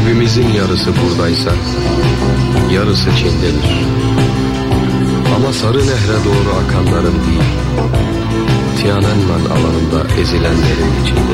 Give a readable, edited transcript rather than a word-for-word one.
Kalbimizin yarısı buradaysa yarısı Çin'dedir. Ama Sarı Nehre doğru akanların değil, Tiananmen alanında ezilenlerin içindedir.